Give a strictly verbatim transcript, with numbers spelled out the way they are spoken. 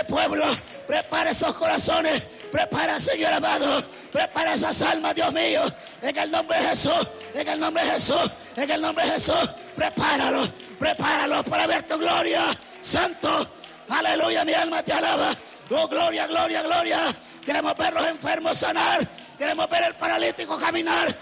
pueblo, prepara esos corazones, prepara, Señor amado, prepara esas almas, Dios mío, en el nombre de Jesús, en el nombre de Jesús, en el nombre de Jesús, prepáralos, prepáralos para ver tu gloria, santo, aleluya, mi alma te alaba, oh gloria, gloria, gloria, queremos ver los enfermos sanar, queremos ver el paralítico caminar,